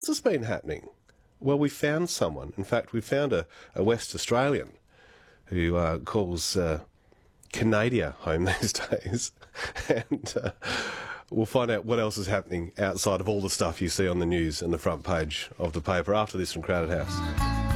What's this been happening? Well, we found someone. In fact, we found a West Australian who calls Canada home these days. And we'll find out what else is happening outside of all the stuff you see on the news and the front page of the paper after this from Crowded House.